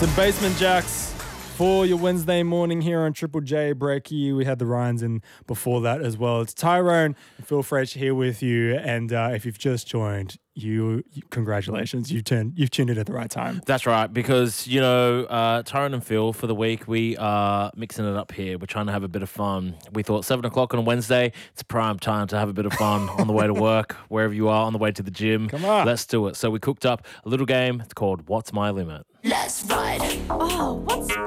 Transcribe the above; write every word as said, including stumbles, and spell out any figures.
Some Basement Jacks for your Wednesday morning here on Triple J Breaky. We had the Ryans in before that as well. It's Tyrone and Phil Fresh here with you. And uh, if you've just joined, you, you congratulations, you've turned you've tuned in at the right time. That's right, because you know uh, Tyrone and Phil for the week we are mixing it up here. We're trying to have a bit of fun. We thought seven o'clock on a Wednesday, it's prime time to have a bit of fun on the way to work, wherever you are, on the way to the gym. Come on, let's do it. So we cooked up a little game. It's called What's My Limit. Let's ride. Oh, what's